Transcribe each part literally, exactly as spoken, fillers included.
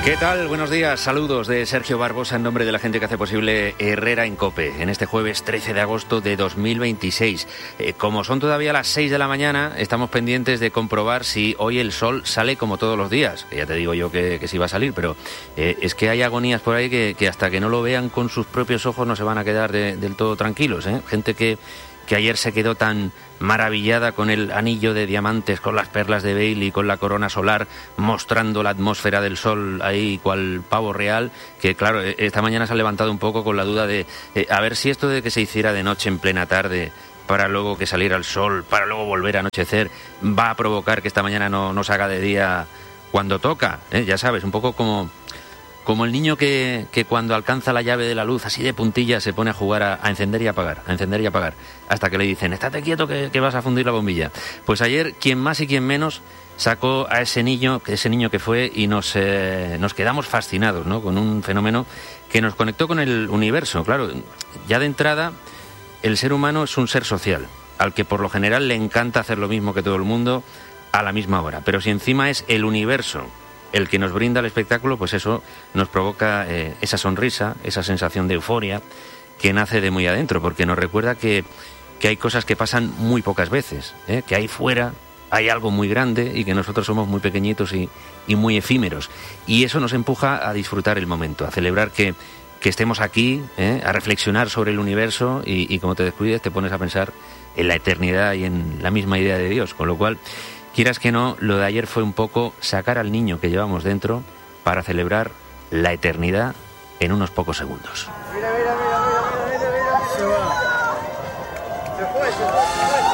¿Qué tal? Buenos días, saludos de Sergio Barbosa en nombre de la gente que hace posible Herrera en COPE, en este jueves trece de agosto de dos mil veintiséis. Eh, como son todavía las seis de la mañana, estamos pendientes de comprobar si hoy el sol sale como todos los días. Ya te digo yo que, que sí va a salir, pero eh, es que hay agonías por ahí que, que hasta que no lo vean con sus propios ojos no se van a quedar de, del todo tranquilos, ¿eh? Gente que... que ayer se quedó tan maravillada con el anillo de diamantes, con las perlas de Bailey, con la corona solar, mostrando la atmósfera del sol ahí cual pavo real, que claro, esta mañana se ha levantado un poco con la duda de eh, a ver si esto de que se hiciera de noche en plena tarde, para luego que saliera el sol, para luego volver a anochecer, va a provocar que esta mañana no, no se haga de día cuando toca, ¿eh? Ya sabes, un poco como... Como el niño que, que cuando alcanza la llave de la luz, así de puntillas, se pone a jugar a, a encender y apagar, a encender y apagar, hasta que le dicen, estate quieto que, que vas a fundir la bombilla. Pues ayer, quien más y quien menos, sacó a ese niño, ese niño que fue, y nos, eh, nos quedamos fascinados, ¿no? Con un fenómeno que nos conectó con el universo. Claro, ya de entrada, el ser humano es un ser social, al que por lo general le encanta hacer lo mismo que todo el mundo a la misma hora. Pero si encima es el universo el que nos brinda el espectáculo, pues eso nos provoca eh, esa sonrisa, esa sensación de euforia que nace de muy adentro, porque nos recuerda que, que hay cosas que pasan muy pocas veces, ¿eh? Que ahí fuera hay algo muy grande y que nosotros somos muy pequeñitos y, y muy efímeros. Y eso nos empuja a disfrutar el momento, a celebrar que, que estemos aquí, ¿eh? A reflexionar sobre el universo y, y como te descuides te pones a pensar en la eternidad y en la misma idea de Dios, con lo cual... Quieras que no, lo de ayer fue un poco sacar al niño que llevamos dentro para celebrar la eternidad en unos pocos segundos. Mira, mira, mira, mira, mira, mira, mira. Se va. Se fue, se fue, se fue.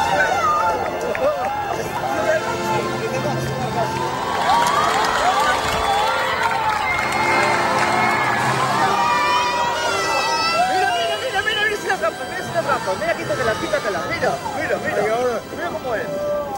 Mira, mira, mira, mira, mira si la trampa, mira si la trampa. Mira, quítatela, quítatela. Mira, mira, mira. Mira cómo es.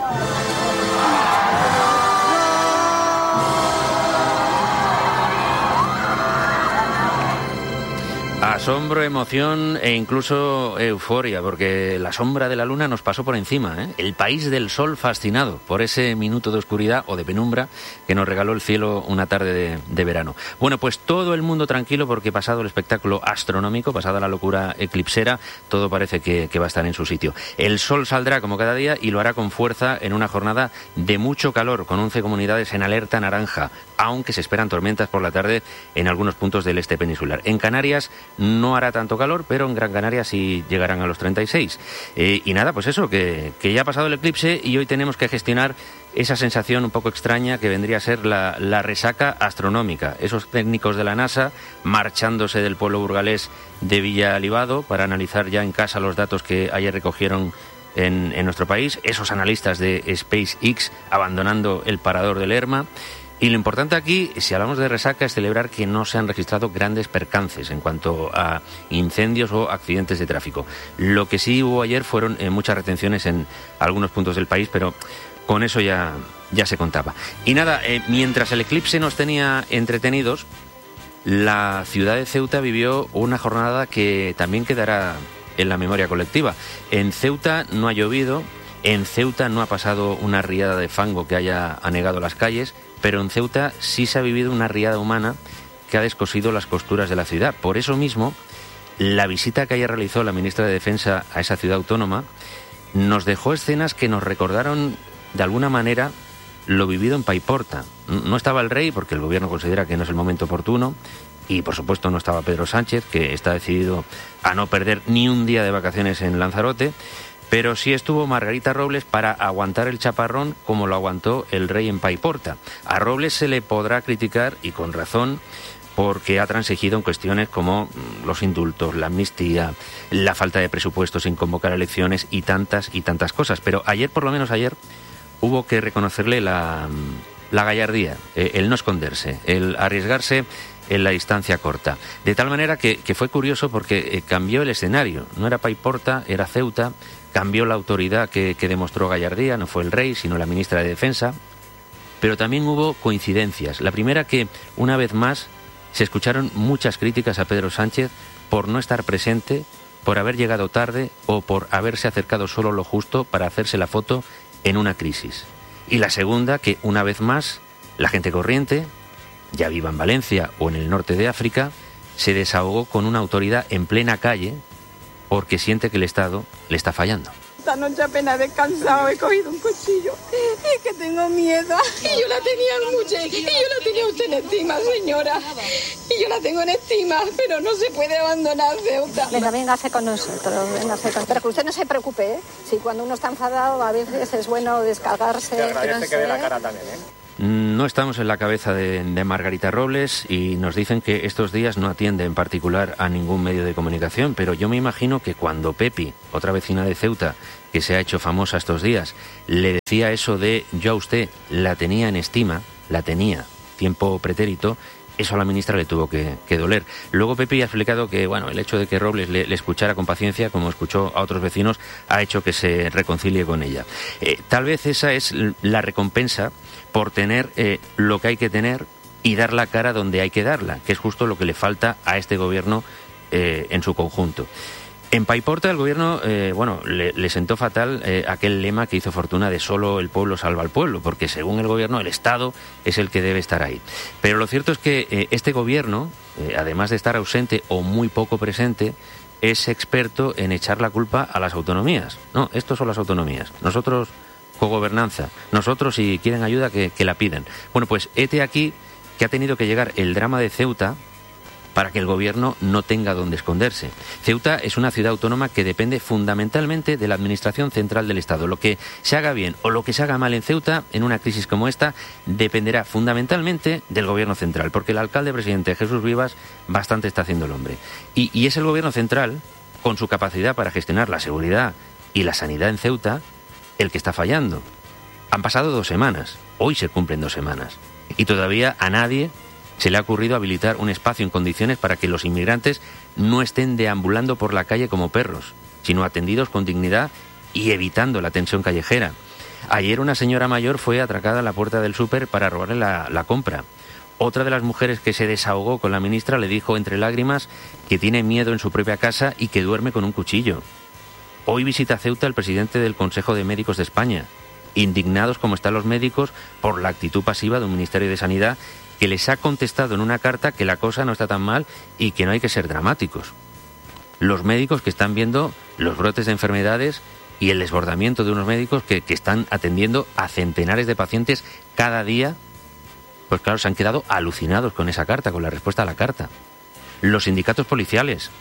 Asombro, emoción e incluso euforia, porque la sombra de la luna nos pasó por encima, ¿eh? El país del sol fascinado por ese minuto de oscuridad o de penumbra que nos regaló el cielo una tarde de, de verano. Bueno, pues todo el mundo tranquilo porque pasado el espectáculo astronómico, pasada la locura eclipsera, todo parece que, que va a estar en su sitio. El sol saldrá como cada día y lo hará con fuerza en una jornada de mucho calor, con once comunidades en alerta naranja, aunque se esperan tormentas por la tarde en algunos puntos del este peninsular. En Canarias no hará tanto calor, pero en Gran Canaria sí llegarán a los treinta y seis. Eh, y nada, pues eso, que, que ya ha pasado el eclipse y hoy tenemos que gestionar esa sensación un poco extraña que vendría a ser la, la resaca astronómica. Esos técnicos de la NASA marchándose del pueblo burgalés de Villa Alibado para analizar ya en casa los datos que ayer recogieron en, en nuestro país. Esos analistas de SpaceX abandonando el parador del Lerma. Y lo importante aquí, si hablamos de resaca, es celebrar que no se han registrado grandes percances en cuanto a incendios o accidentes de tráfico. Lo que sí hubo ayer fueron eh, muchas retenciones en algunos puntos del país, pero con eso ya, ya se contaba. Y nada, eh, mientras el eclipse nos tenía entretenidos, la ciudad de Ceuta vivió una jornada que también quedará en la memoria colectiva. En Ceuta no ha llovido, en Ceuta no ha pasado una riada de fango que haya anegado las calles, pero en Ceuta sí se ha vivido una riada humana que ha descosido las costuras de la ciudad. Por eso mismo, la visita que ayer realizó la ministra de Defensa a esa ciudad autónoma nos dejó escenas que nos recordaron, de alguna manera, lo vivido en Paiporta. No estaba el rey, porque el gobierno considera que no es el momento oportuno, y por supuesto no estaba Pedro Sánchez, que está decidido a no perder ni un día de vacaciones en Lanzarote, pero sí estuvo Margarita Robles para aguantar el chaparrón como lo aguantó el rey en Paiporta. A Robles se le podrá criticar, y con razón, porque ha transigido en cuestiones como los indultos, la amnistía, la falta de presupuesto sin convocar elecciones y tantas y tantas cosas. Pero ayer, por lo menos ayer, hubo que reconocerle la, la gallardía, el no esconderse, el arriesgarse en la distancia corta. De tal manera que, que fue curioso porque cambió el escenario. No era Paiporta, era Ceuta. Cambió la autoridad que, que demostró gallardía, no fue el rey, sino la ministra de Defensa. Pero también hubo coincidencias. La primera, que una vez más se escucharon muchas críticas a Pedro Sánchez por no estar presente, por haber llegado tarde o por haberse acercado solo lo justo para hacerse la foto en una crisis. Y la segunda, que una vez más la gente corriente, ya viva en Valencia o en el norte de África, se desahogó con una autoridad en plena calle porque siente que el Estado le está fallando. Esta noche apenas he descansado, he cogido un cuchillo y es que tengo miedo. Y yo la tenía mucho, y yo la tenía usted en estima, señora. Y yo la tengo en estima, pero no se puede abandonar Ceuta. Venga, véngase con nosotros, véngase con... Pero que usted no se preocupe, ¿eh? Si cuando uno está enfadado a veces es bueno descargarse. Te agradece que dé la cara también, ¿eh? No estamos en la cabeza de, de Margarita Robles y nos dicen que estos días no atiende en particular a ningún medio de comunicación, pero yo me imagino que cuando Pepi, otra vecina de Ceuta, que se ha hecho famosa estos días, le decía eso de yo a usted la tenía en estima, la tenía, tiempo pretérito, eso a la ministra le tuvo que, que doler. Luego Pepi ha explicado que bueno, el hecho de que Robles le, le escuchara con paciencia, como escuchó a otros vecinos, ha hecho que se reconcilie con ella. Eh, tal vez esa es la recompensa por tener eh, lo que hay que tener y dar la cara donde hay que darla, que es justo lo que le falta a este gobierno eh, en su conjunto. En Paiporta el gobierno, eh, bueno, le, le sentó fatal eh, aquel lema que hizo fortuna de solo el pueblo salva al pueblo, porque según el gobierno el Estado es el que debe estar ahí. Pero lo cierto es que eh, este gobierno, eh, además de estar ausente o muy poco presente, es experto en echar la culpa a las autonomías. No, estos son las autonomías. Nosotros, cogobernanza. Nosotros, si quieren ayuda, que, que la piden. Bueno, pues hete aquí que ha tenido que llegar el drama de Ceuta para que el gobierno no tenga dónde esconderse. Ceuta es una ciudad autónoma que depende fundamentalmente de la administración central del Estado. Lo que se haga bien o lo que se haga mal en Ceuta, en una crisis como esta, dependerá fundamentalmente del gobierno central, porque el alcalde presidente Jesús Vivas bastante está haciendo el hombre. Y, y es el gobierno central, con su capacidad para gestionar la seguridad y la sanidad en Ceuta, el que está fallando. Han pasado dos semanas, hoy se cumplen dos semanas, y todavía a nadie se le ha ocurrido habilitar un espacio en condiciones para que los inmigrantes no estén deambulando por la calle como perros, sino atendidos con dignidad y evitando la tensión callejera. Ayer una señora mayor fue atracada a la puerta del súper para robarle la, la compra. Otra de las mujeres que se desahogó con la ministra le dijo entre lágrimas que tiene miedo en su propia casa y que duerme con un cuchillo. Hoy visita Ceuta el presidente del Consejo de Médicos de España, indignados como están los médicos por la actitud pasiva de un Ministerio de Sanidad que les ha contestado en una carta que la cosa no está tan mal y que no hay que ser dramáticos. Los médicos que están viendo los brotes de enfermedades y el desbordamiento de unos médicos que, que están atendiendo a centenares de pacientes cada día, pues claro, se han quedado alucinados con esa carta, con la respuesta a la carta. Los sindicatos policiales,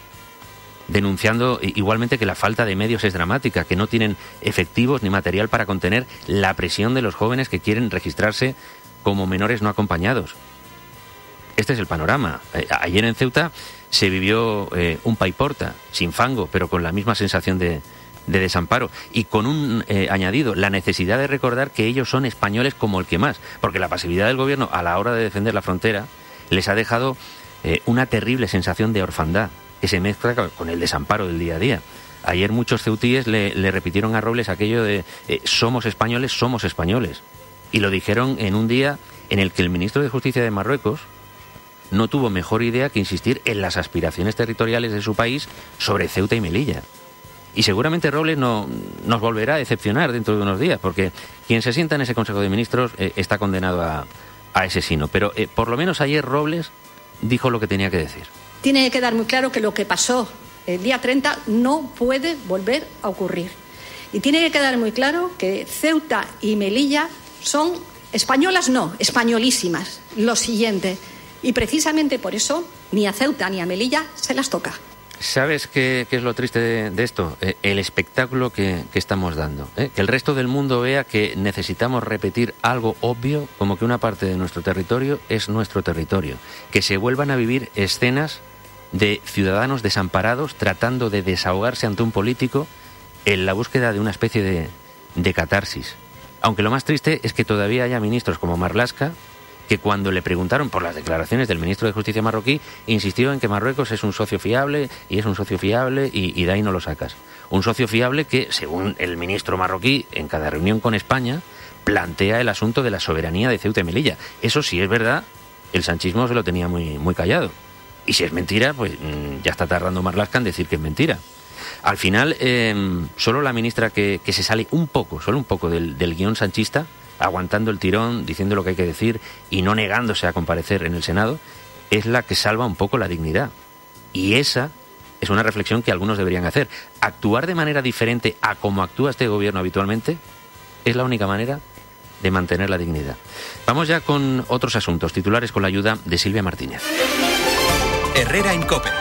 denunciando igualmente que la falta de medios es dramática, que no tienen efectivos ni material para contener la presión de los jóvenes que quieren registrarse como menores no acompañados. Este es el panorama. Eh, ayer en Ceuta se vivió eh, un Paiporta, sin fango, pero con la misma sensación de, de desamparo. Y con un eh, añadido, la necesidad de recordar que ellos son españoles como el que más. Porque la pasividad del gobierno a la hora de defender la frontera les ha dejado eh, una terrible sensación de orfandad, que se mezcla con el desamparo del día a día. Ayer muchos ceutíes le, le repitieron a Robles aquello de eh, somos españoles, somos españoles. Y lo dijeron en un día en el que el ministro de Justicia de Marruecos no tuvo mejor idea que insistir en las aspiraciones territoriales de su país sobre Ceuta y Melilla. Y seguramente Robles no, nos volverá a decepcionar dentro de unos días, porque quien se sienta en ese Consejo de Ministros eh, está condenado a, a ese sino. Pero eh, por lo menos ayer Robles dijo lo que tenía que decir. Tiene que quedar muy claro que lo que pasó el día treinta no puede volver a ocurrir. Y tiene que quedar muy claro que Ceuta y Melilla son españolas, no, españolísimas. Lo siguiente. Y precisamente por eso ni a Ceuta ni a Melilla se las toca. ¿Sabes qué, qué es lo triste de, de esto? Eh, el espectáculo que, que estamos dando. ¿eh? Que el resto del mundo vea que necesitamos repetir algo obvio, como que una parte de nuestro territorio es nuestro territorio. Que se vuelvan a vivir escenas de ciudadanos desamparados tratando de desahogarse ante un político en la búsqueda de una especie de, de catarsis. Aunque lo más triste es que todavía haya ministros como Marlaska que cuando le preguntaron por las declaraciones del ministro de Justicia marroquí, insistió en que Marruecos es un socio fiable y es un socio fiable y, y de ahí no lo sacas. Un socio fiable que, según el ministro marroquí, en cada reunión con España, plantea el asunto de la soberanía de Ceuta y Melilla. Eso sí es verdad, el sanchismo se lo tenía muy, muy callado. Y si es mentira, pues ya está tardando Marlaska en decir que es mentira. Al final, eh, solo la ministra que, que se sale un poco, solo un poco del, del guión sanchista, aguantando el tirón, diciendo lo que hay que decir y no negándose a comparecer en el Senado, es la que salva un poco la dignidad. Y esa es una reflexión que algunos deberían hacer. Actuar de manera diferente a como actúa este gobierno habitualmente es la única manera de mantener la dignidad. Vamos ya con otros asuntos, titulares con la ayuda de Silvia Martínez. Herrera en COPE.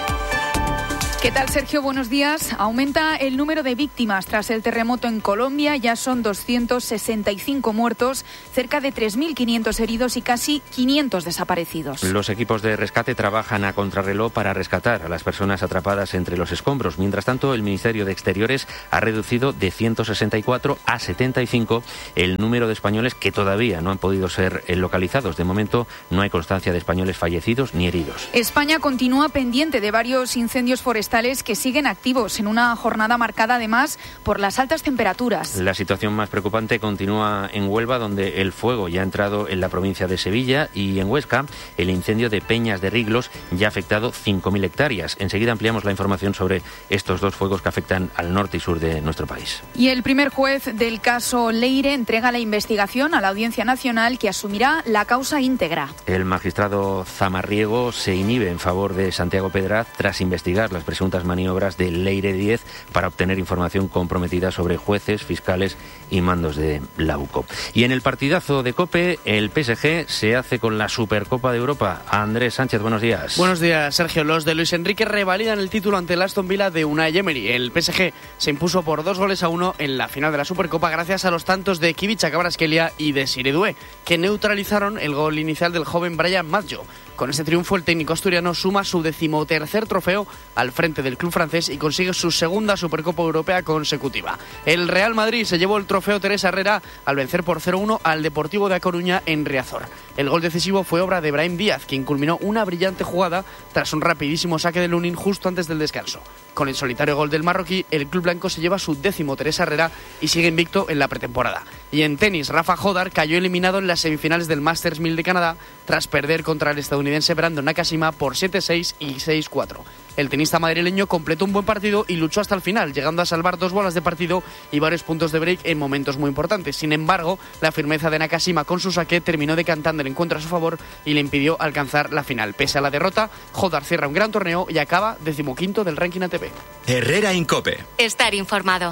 ¿Qué tal, Sergio? Buenos días. Aumenta el número de víctimas tras el terremoto en Colombia. Ya son doscientos sesenta y cinco muertos, cerca de tres mil quinientos heridos y casi quinientos desaparecidos. Los equipos de rescate trabajan a contrarreloj para rescatar a las personas atrapadas entre los escombros. Mientras tanto, el Ministerio de Exteriores ha reducido de ciento sesenta y cuatro a setenta y cinco el número de españoles que todavía no han podido ser localizados. De momento, no hay constancia de españoles fallecidos ni heridos. España continúa pendiente de varios incendios forestales que siguen activos en una jornada marcada además por las altas temperaturas. La situación más preocupante continúa en Huelva, donde el fuego ya ha entrado en la provincia de Sevilla, y en Huesca el incendio de Peñas de Riglos ya ha afectado cinco mil hectáreas. Enseguida ampliamos la información sobre estos dos fuegos que afectan al norte y sur de nuestro país. Y el primer juez del caso Leire entrega la investigación a la Audiencia Nacional, que asumirá la causa íntegra. El magistrado Zamarriego se inhibe en favor de Santiago Pedraz tras investigar las presuntas maniobras de Leire diez para obtener información comprometida sobre jueces, fiscales y mandos de la U C O. Y en el partidazo de COPE, el P S G se hace con la Supercopa de Europa. Andrés Sánchez, buenos días. Buenos días, Sergio. Los de Luis Enrique revalidan el título ante el Aston Villa de Unai Emery. El P S G se impuso por dos goles a uno en la final de la Supercopa gracias a los tantos de Kivicha Kvaratskhelia y de Siridué, que neutralizaron el gol inicial del joven Brian Maggio. Con este triunfo, el técnico asturiano suma su decimotercer trofeo al frente del club francés y consigue su segunda Supercopa Europea consecutiva. El Real Madrid se llevó el trofeo Teresa Herrera al vencer por cero uno al Deportivo de A Coruña en Riazor. El gol decisivo fue obra de Brahim Díaz, quien culminó una brillante jugada tras un rapidísimo saque de Lunin justo antes del descanso. Con el solitario gol del marroquí, el club blanco se lleva su décimo Teresa Herrera y sigue invicto en la pretemporada. Y en tenis, Rafa Jodar cayó eliminado en las semifinales del Masters mil de Canadá tras perder contra el estadounidense Brandon Nakashima por siete seis y seis cuatro. El tenista madrileño completó un buen partido y luchó hasta el final, llegando a salvar dos bolas de partido y varios puntos de break en momentos muy importantes. Sin embargo, la firmeza de Nakashima con su saque terminó decantando el encuentro a su favor y le impidió alcanzar la final. Pese a la derrota, Jodar cierra un gran torneo y acaba decimoquinto del ranking A T P. Herrera en COPE. Estar informado.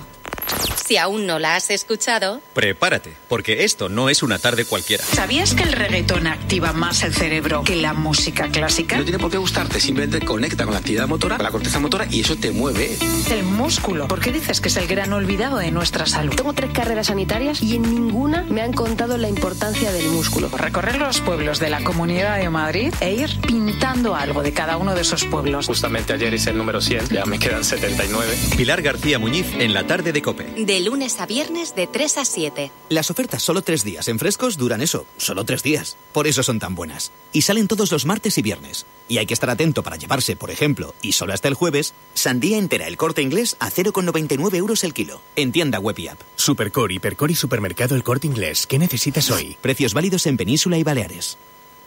Si aún no la has escuchado, prepárate, porque esto no es una tarde cualquiera. ¿Sabías que el reggaetón activa más el cerebro que la música clásica? No tiene por qué gustarte, simplemente conecta con la actividad motora, con la corteza motora, y eso te mueve. El músculo. ¿Por qué dices que es el gran olvidado de nuestra salud? Tengo tres carreras sanitarias y en ninguna me han contado la importancia del músculo. Recorrer los pueblos de la Comunidad de Madrid e ir pintando algo de cada uno de esos pueblos. Justamente ayer hice el número cien, ya me quedan setenta y nueve. Pilar García Muñiz en la tarde de COPE. De lunes a viernes de tres a siete. Las ofertas solo tres días en Frescos duran eso, solo tres días. Por eso son tan buenas. Y salen todos los martes y viernes. Y hay que estar atento para llevarse, por ejemplo, y solo hasta el jueves, sandía entera El Corte Inglés a cero coma noventa y nueve euros el kilo. En tienda web y app. Supercore, Hipercore y Supermercado El Corte Inglés. ¿Qué necesitas hoy? Precios válidos en Península y Baleares.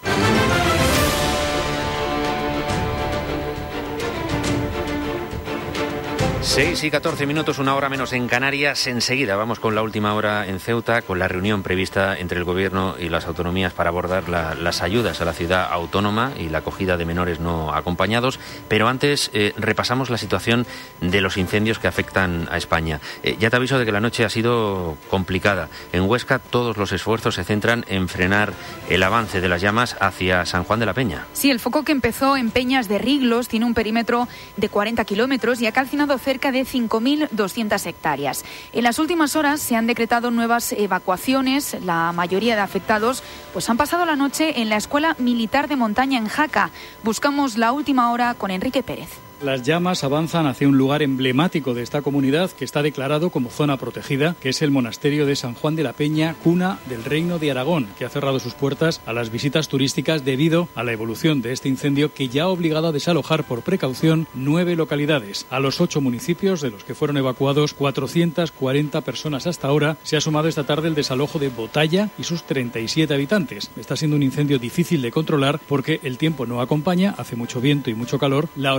seis y catorce minutos, una hora menos en Canarias. Enseguida vamos con la última hora en Ceuta, con la reunión prevista entre el Gobierno y las autonomías para abordar la, las ayudas a la ciudad autónoma y la acogida de menores no acompañados. Pero antes eh, repasamos la situación de los incendios que afectan a España. Eh, ya te aviso de que la noche ha sido complicada. En Huesca todos los esfuerzos se centran en frenar el avance de las llamas hacia San Juan de la Peña. Sí, el foco, que empezó en Peñas de Riglos, tiene un perímetro de cuarenta kilómetros y ha calcinado cerca de cinco mil doscientas hectáreas. En las últimas horas se han decretado nuevas evacuaciones. La mayoría de afectados pues han pasado la noche en la Escuela Militar de Montaña en Jaca. Buscamos la última hora con Enrique Pérez. Las llamas avanzan hacia un lugar emblemático de esta comunidad que está declarado como zona protegida, que es el monasterio de San Juan de la Peña, cuna del Reino de Aragón, que ha cerrado sus puertas a las visitas turísticas debido a la evolución de este incendio que ya ha obligado a desalojar por precaución nueve localidades. A los ocho municipios de los que fueron evacuados cuatrocientas cuarenta personas hasta ahora, se ha sumado esta tarde el desalojo de Botalla y sus treinta y siete habitantes. Está siendo un incendio difícil de controlar porque el tiempo no acompaña, hace mucho viento y mucho calor, la orografía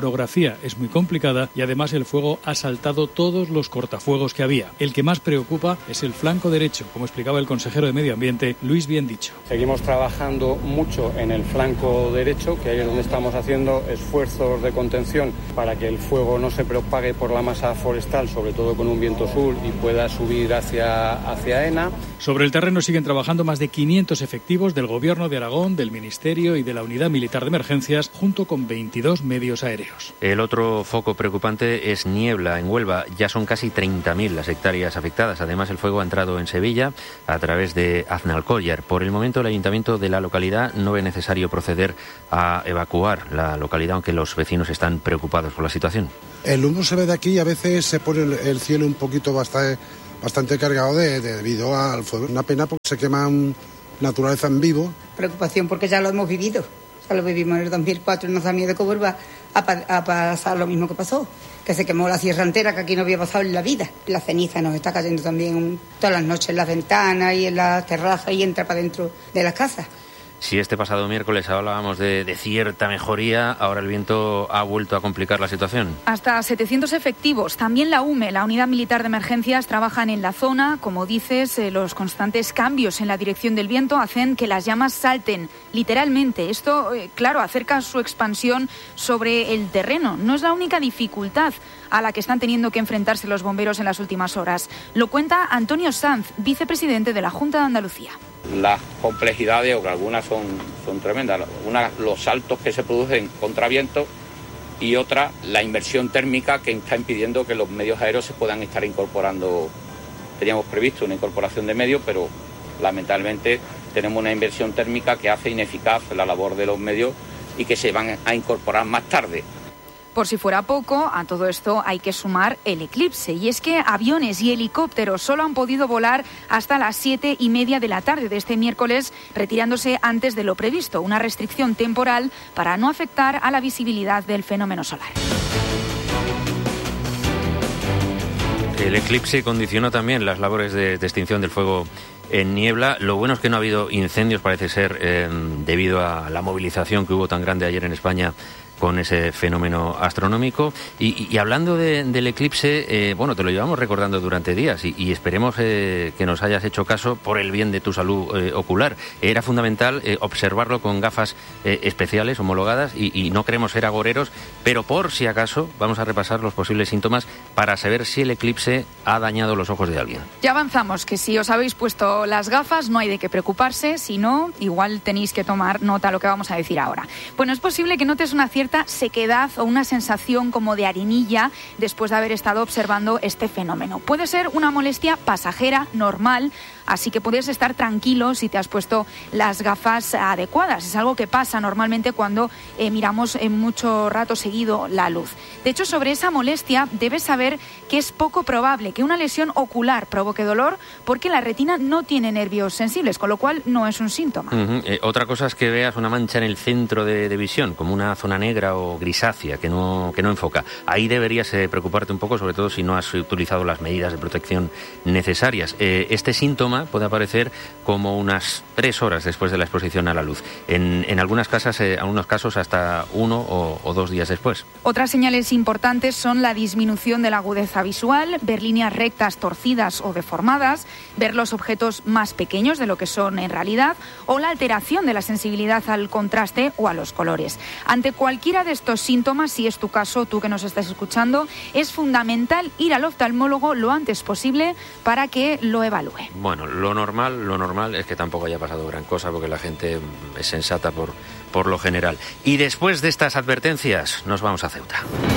todavía es muy complicada y además el fuego ha saltado todos los cortafuegos que había. El que más preocupa es el flanco derecho, como explicaba el consejero de Medio Ambiente, Luis Biendicho. Seguimos trabajando mucho en el flanco derecho, que ahí es donde estamos haciendo esfuerzos de contención para que el fuego no se propague por la masa forestal, sobre todo con un viento sur, y pueda subir hacia, hacia Ena. Sobre el terreno siguen trabajando más de quinientos efectivos del Gobierno de Aragón, del Ministerio y de la Unidad Militar de Emergencias, junto con veintidós medios aéreos. El otro foco preocupante es niebla en Huelva. Ya son casi treinta mil las hectáreas afectadas. Además, el fuego ha entrado en Sevilla a través de Aznalcóllar. Por el momento, el ayuntamiento de la localidad no ve necesario proceder a evacuar la localidad, aunque los vecinos están preocupados por la situación. El humo se ve de aquí y a veces se pone el, el cielo un poquito bastante, bastante cargado de, de, debido al fuego. Una pena porque se quema naturaleza en vivo. Preocupación porque ya lo hemos vivido. Ya lo vivimos en el dos mil cuatro y nos da miedo que vuelva a, pa- a pasar lo mismo que pasó. Que se quemó la sierra entera, que aquí no había pasado en la vida. La ceniza nos está cayendo también un, todas las noches en las ventanas y en las terrazas y entra para dentro de las casas. Si este pasado miércoles hablábamos de, de cierta mejoría, ahora el viento ha vuelto a complicar la situación. Hasta setecientos efectivos. También la U M E, la Unidad Militar de Emergencias, trabajan en la zona. Como dices, eh, los constantes cambios en la dirección del viento hacen que las llamas salten, literalmente. Esto, eh, claro, acerca su expansión sobre el terreno. No es la única dificultad a la que están teniendo que enfrentarse los bomberos en las últimas horas. Lo cuenta Antonio Sanz, vicepresidente de la Junta de Andalucía. Las complejidades, o que algunas son, son tremendas, una, los saltos que se producen contra viento y otra, la inversión térmica que está impidiendo que los medios aéreos se puedan estar incorporando. Teníamos previsto una incorporación de medios, pero lamentablemente tenemos una inversión térmica que hace ineficaz la labor de los medios y que se van a incorporar más tarde. Por si fuera poco, a todo esto hay que sumar el eclipse. Y es que aviones y helicópteros solo han podido volar hasta las siete y media de la tarde de este miércoles, retirándose antes de lo previsto. Una restricción temporal para no afectar a la visibilidad del fenómeno solar. El eclipse condicionó también las labores de, de extinción del fuego en Niebla. Lo bueno es que no ha habido incendios, parece ser, eh, debido a la movilización que hubo tan grande ayer en España con ese fenómeno astronómico. Y, y hablando de, del eclipse, eh, bueno, te lo llevamos recordando durante días y, y esperemos eh, que nos hayas hecho caso por el bien de tu salud eh, ocular. Era fundamental eh, observarlo con gafas eh, especiales, homologadas, y, y no queremos ser agoreros, pero por si acaso vamos a repasar los posibles síntomas para saber si el eclipse ha dañado los ojos de alguien. Ya avanzamos, que si os habéis puesto las gafas no hay de qué preocuparse, si no, igual tenéis que tomar nota de lo que vamos a decir ahora. Bueno, es posible que notes una cierta sequedad o una sensación como de harinilla después de haber estado observando este fenómeno. Puede ser una molestia pasajera, normal, así que puedes estar tranquilo si te has puesto las gafas adecuadas. Es algo que pasa normalmente cuando eh, miramos en mucho rato seguido la luz. De hecho, sobre esa molestia debes saber que es poco probable que una lesión ocular provoque dolor porque la retina no tiene nervios sensibles, con lo cual no es un síntoma. Uh-huh. Eh, otra cosa es que veas una mancha en el centro de, de visión, como una zona negra o grisácea que no, que no enfoca. Ahí deberías eh, preocuparte un poco, sobre todo si no has utilizado las medidas de protección necesarias. Eh, este síntoma puede aparecer como unas tres horas después de la exposición a la luz. En, en algunas casas, eh, algunos casos hasta uno o, o dos días después. Otras señales importantes son la disminución de la agudeza visual, ver líneas rectas torcidas o deformadas, ver los objetos más pequeños de lo que son en realidad, o la alteración de la sensibilidad al contraste o a los colores. Ante cualquiera de estos síntomas, si es tu caso, tú que nos estás escuchando, es fundamental ir al oftalmólogo lo antes posible para que lo evalúe. Bueno, lo normal, lo normal es que tampoco haya pasado gran cosa porque la gente es sensata por, por lo general. Y después de estas advertencias, nos vamos a Ceuta.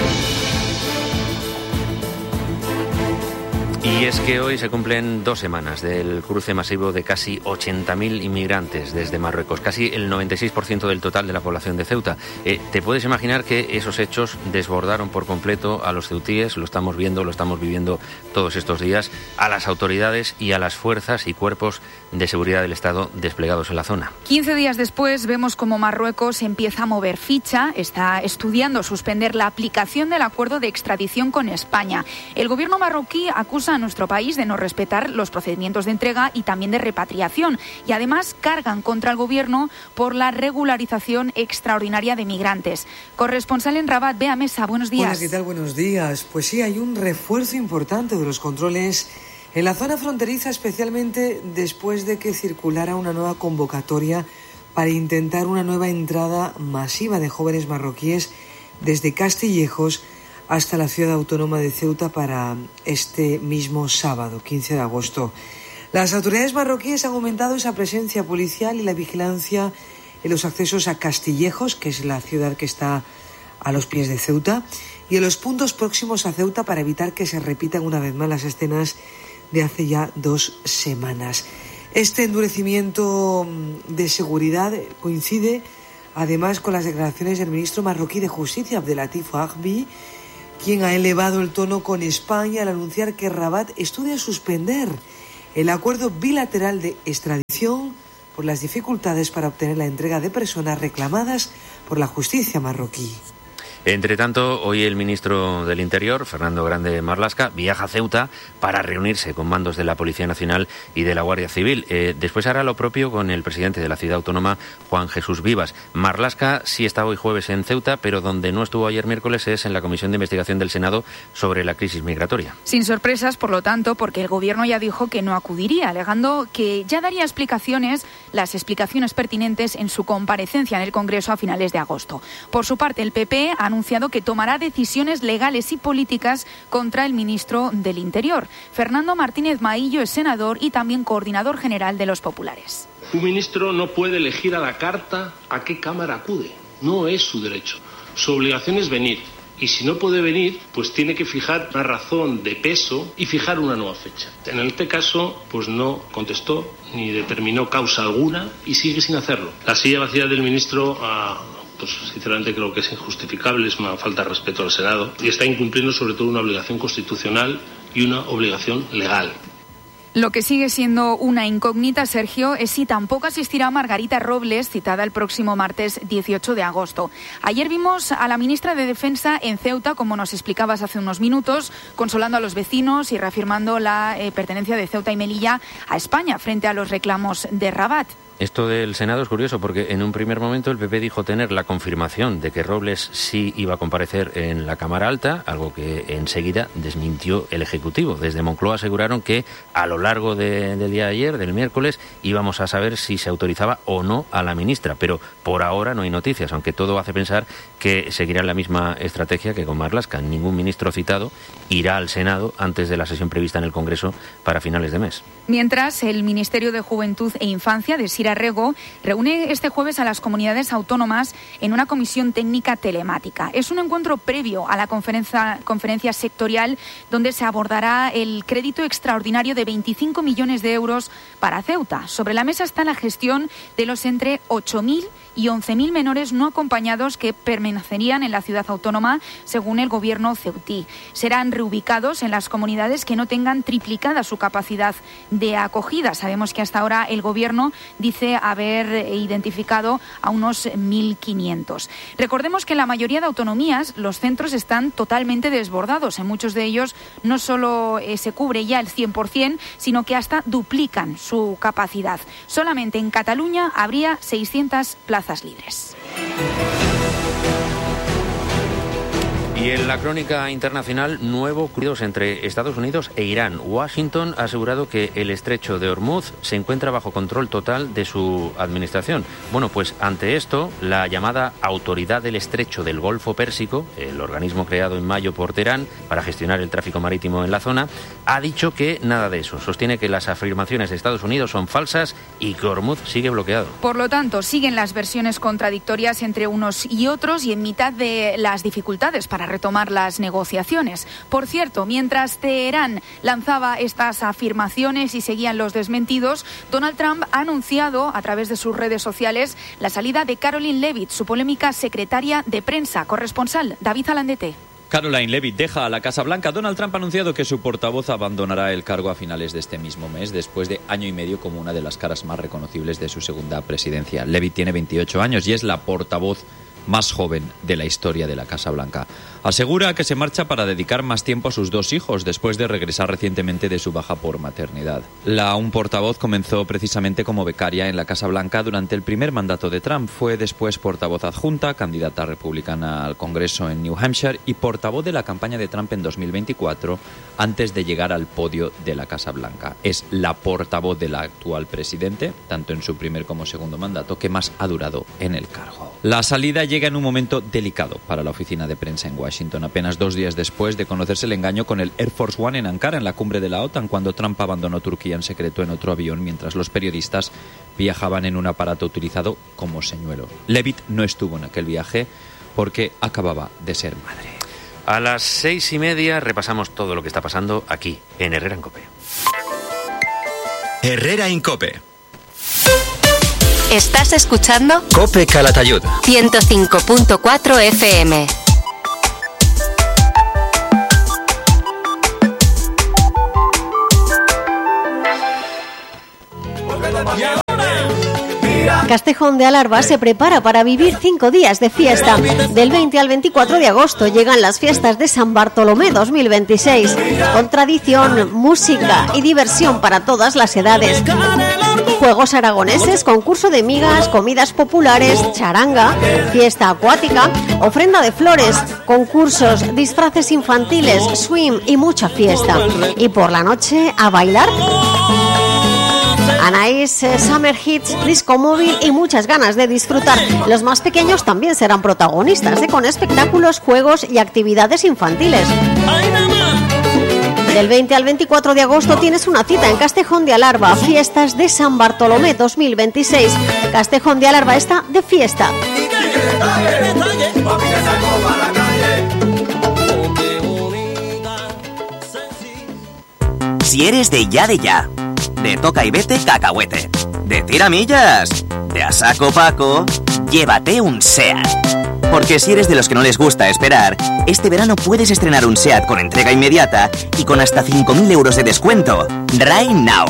Y es que hoy se cumplen dos semanas del cruce masivo de casi ochenta mil inmigrantes desde Marruecos, casi el noventa y seis por ciento del total de la población de Ceuta. Eh, ¿Te puedes imaginar que esos hechos desbordaron por completo a los ceutíes? Lo estamos viendo, lo estamos viviendo todos estos días, a las autoridades y a las fuerzas y cuerpos de seguridad del Estado desplegados en la zona. quince días después vemos como Marruecos empieza a mover ficha, está estudiando suspender la aplicación del acuerdo de extradición con España. El gobierno marroquí acusa acusa a nuestro país de no respetar los procedimientos de entrega y también de repatriación. Y además cargan contra el gobierno por la regularización extraordinaria de migrantes. Corresponsal en Rabat, Bea Mesa, buenos días. Hola, ¿qué tal? Buenos días. Pues sí, hay un refuerzo importante de los controles en la zona fronteriza, especialmente después de que circulara una nueva convocatoria para intentar una nueva entrada masiva de jóvenes marroquíes desde Castillejos hasta la ciudad autónoma de Ceuta para este mismo sábado, quince de agosto. Las autoridades marroquíes han aumentado esa presencia policial y la vigilancia en los accesos a Castillejos, que es la ciudad que está a los pies de Ceuta, y en los puntos próximos a Ceuta para evitar que se repitan una vez más las escenas de hace ya dos semanas. Este endurecimiento de seguridad coincide además con las declaraciones del ministro marroquí de Justicia, Abdelatif Ahbi, quien ha elevado el tono con España al anunciar que Rabat estudia suspender el acuerdo bilateral de extradición por las dificultades para obtener la entrega de personas reclamadas por la justicia marroquí. Entre tanto, hoy el ministro del Interior, Fernando Grande Marlaska, viaja a Ceuta para reunirse con mandos de la Policía Nacional y de la Guardia Civil. Eh, después hará lo propio con el presidente de la ciudad autónoma, Juan Jesús Vivas. Marlaska sí está hoy jueves en Ceuta, pero donde no estuvo ayer miércoles es en la Comisión de Investigación del Senado sobre la crisis migratoria. Sin sorpresas, por lo tanto, porque el Gobierno ya dijo que no acudiría, alegando que ya daría explicaciones, las explicaciones pertinentes en su comparecencia en el Congreso a finales de agosto. Por su parte, el P P ha anunciado que tomará decisiones legales y políticas contra el ministro del Interior. Fernando Martínez Maillo es senador y también coordinador general de los populares. Un ministro no puede elegir a la carta a qué Cámara acude. No es su derecho. Su obligación es venir. Y si no puede venir, pues tiene que fijar una razón de peso y fijar una nueva fecha. En este caso, pues no contestó ni determinó causa alguna y sigue sin hacerlo. La silla vacía del ministro ha... pues sinceramente creo que es injustificable, es una falta de respeto al Senado y está incumpliendo sobre todo una obligación constitucional y una obligación legal. Lo que sigue siendo una incógnita, Sergio, es si tampoco asistirá Margarita Robles, citada el próximo martes dieciocho de agosto. Ayer vimos a la ministra de Defensa en Ceuta, como nos explicabas hace unos minutos, consolando a los vecinos y reafirmando la eh, pertenencia de Ceuta y Melilla a España frente a los reclamos de Rabat. Esto del Senado es curioso porque en un primer momento el P P dijo tener la confirmación de que Robles sí iba a comparecer en la Cámara Alta, algo que enseguida desmintió el Ejecutivo. Desde Moncloa aseguraron que a lo largo de, del día de ayer, del miércoles, íbamos a saber si se autorizaba o no a la ministra, pero por ahora no hay noticias, aunque todo hace pensar que seguirán la misma estrategia que con Marlaska. Ningún ministro citado irá al Senado antes de la sesión prevista en el Congreso para finales de mes. Mientras, el Ministerio de Juventud e Infancia de Sira Rego reúne este jueves a las comunidades autónomas en una comisión técnica telemática. Es un encuentro previo a la conferencia, conferencia sectorial donde se abordará el crédito extraordinario de veinticinco millones de euros para Ceuta. Sobre la mesa está la gestión de los entre ocho mil y once mil menores no acompañados que permanecerían en la ciudad autónoma, según el gobierno ceutí. Serán reubicados en las comunidades que no tengan triplicada su capacidad de acogida. Sabemos que hasta ahora el gobierno dice haber identificado a unos mil quinientos. Recordemos que en la mayoría de autonomías los centros están totalmente desbordados. En muchos de ellos no solo eh, se cubre ya el cien por ciento, sino que hasta duplican su capacidad. Solamente en Cataluña habría seiscientas plazas libres. Y en la crónica internacional, nuevo cruceros entre Estados Unidos e Irán. Washington ha asegurado que el estrecho de Hormuz se encuentra bajo control total de su administración. Bueno, pues ante esto, la llamada Autoridad del Estrecho del Golfo Pérsico, el organismo creado en mayo por Teherán para gestionar el tráfico marítimo en la zona, ha dicho que nada de eso. Sostiene que las afirmaciones de Estados Unidos son falsas y que Hormuz sigue bloqueado. Por lo tanto, siguen las versiones contradictorias entre unos y otros y en mitad de las dificultades para retomar las negociaciones. Por cierto, mientras Teherán lanzaba estas afirmaciones y seguían los desmentidos, Donald Trump ha anunciado a través de sus redes sociales la salida de Caroline Leavitt, su polémica secretaria de prensa. Corresponsal David Alandete. Caroline Leavitt deja a la Casa Blanca. Donald Trump ha anunciado que su portavoz abandonará el cargo a finales de este mismo mes, después de año y medio como una de las caras más reconocibles de su segunda presidencia. Leavitt tiene veintiocho años y es la portavoz más joven de la historia de la Casa Blanca. Asegura que se marcha para dedicar más tiempo a sus dos hijos después de regresar recientemente de su baja por maternidad. La un portavoz comenzó precisamente como becaria en la Casa Blanca durante el primer mandato de Trump. Fue después portavoz adjunta, candidata republicana al Congreso en New Hampshire y portavoz de la campaña de Trump en dos mil veinticuatro antes de llegar al podio de la Casa Blanca. Es la portavoz del actual presidente, tanto en su primer como segundo mandato, que más ha durado en el cargo. La salida llega en un momento delicado para la oficina de prensa en Washington, apenas dos días después de conocerse el engaño con el Air Force One en Ankara, en la cumbre de la OTAN, cuando Trump abandonó Turquía en secreto en otro avión mientras los periodistas viajaban en un aparato utilizado como señuelo. Leavitt no estuvo en aquel viaje porque acababa de ser madre. A las seis y media repasamos todo lo que está pasando aquí, en Herrera en COPE. Herrera en COPE. ¿Estás escuchando? COPE Calatayud. ciento cinco punto cuatro F M. Castejón de Alarba se prepara para vivir cinco días de fiesta. Del veinte al veinticuatro de agosto llegan las fiestas de San Bartolomé dos mil veintiséis, con tradición, música y diversión para todas las edades. Juegos aragoneses, concurso de migas, comidas populares, charanga, fiesta acuática, ofrenda de flores, concursos, disfraces infantiles, swim y mucha fiesta. Y por la noche, a bailar. Anaís, eh, Summer Hits, disco móvil y muchas ganas de disfrutar. Los más pequeños también serán protagonistas, eh, con espectáculos, juegos y actividades infantiles. Del veinte al veinticuatro de agosto tienes una cita en Castejón de Alarba, fiestas de San Bartolomé dos mil veintiséis. Castejón de Alarba está de fiesta. Si eres de ya de ya, de toca y vete cacahuete, de tiramillas, de a saco Paco, llévate un SEAT. Porque si eres de los que no les gusta esperar, este verano puedes estrenar un SEAT con entrega inmediata y con hasta cinco mil euros de descuento. Right now.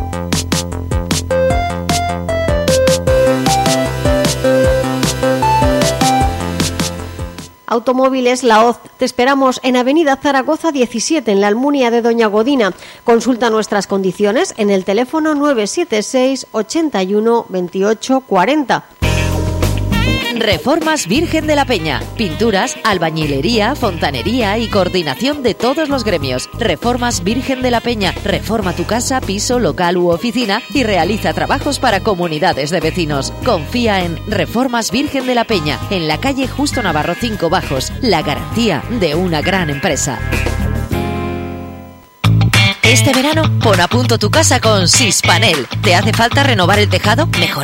Automóviles La Hoz. Te esperamos en Avenida Zaragoza diecisiete, en la Almunia de Doña Godina. Consulta nuestras condiciones en el teléfono nueve siete seis, ochenta y uno, veintiocho, cuarenta. Reformas Virgen de la Peña. Pinturas, albañilería, fontanería y coordinación de todos los gremios. Reformas Virgen de la Peña. Reforma tu casa, piso, local u oficina y realiza trabajos para comunidades de vecinos. Confía en Reformas Virgen de la Peña, en la calle Justo Navarro cinco Bajos. La garantía de una gran empresa. Este verano, pon a punto tu casa con Sispanel. ¿Te hace falta renovar el tejado? Mejor